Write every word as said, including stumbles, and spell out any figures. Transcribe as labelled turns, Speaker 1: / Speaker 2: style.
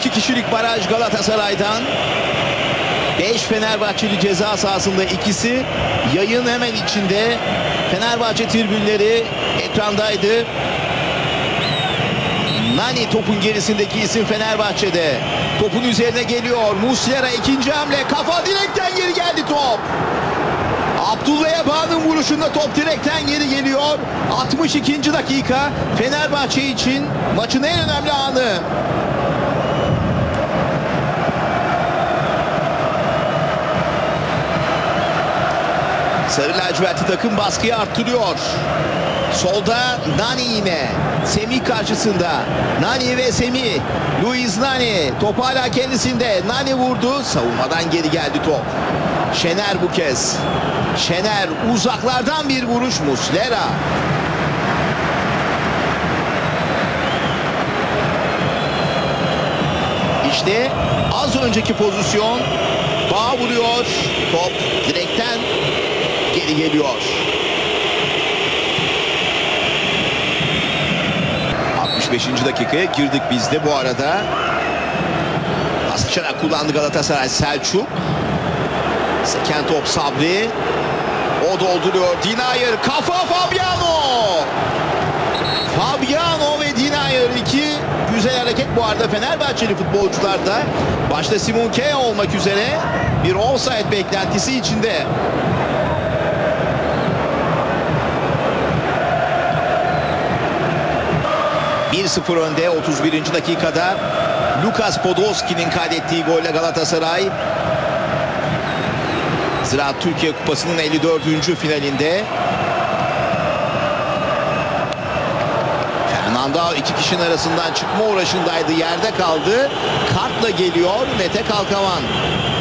Speaker 1: iki kişilik baraj Galatasaray'dan. beş Fenerbahçeli ceza sahasında, ikisi yayın hemen içinde. Fenerbahçe tribünleri ekrandaydı. Nani topun gerisindeki isim Fenerbahçe'de. Topun üzerine geliyor. Muslera ikinci hamle. Kafa direkten geri geldi top. Abdullah Eba'nın vuruşunda top direkten geri geliyor. altmış ikinci dakika Fenerbahçe için maçın en önemli anı. Sarı lacivertli takım baskıyı arttırıyor. Solda Nani yine. Semih karşısında. Nani ve Semih. Luis Nani. Top hala kendisinde. Nani vurdu. Savunmadan geri geldi top. Şener bu kez. Şener uzaklardan bir vuruş. Muslera. İşte az önceki pozisyon. Bağ vuruyor. Top direkten geri geliyor. altmış beşinci dakikaya girdik biz de bu arada. Baskışarak kullandı Galatasaray. Selçuk. Seken top Sabri. O dolduruyor. Dinayer. Kafa Fabiano. Fabiano ve Dinayer, iki güzel hareket bu arada Fenerbahçeli futbolcularda. Başta Simon Kea olmak üzere bir offside beklentisi içinde. bir sıfır önde otuz birinci dakikada Lukas Podolski'nin kaydettiği golle Galatasaray Ziraat Türkiye Kupası'nın elli dördüncü finalinde. Fernando iki kişinin arasından çıkma uğraşındaydı, yerde kaldı. Kartla geliyor Mete Kalkavan.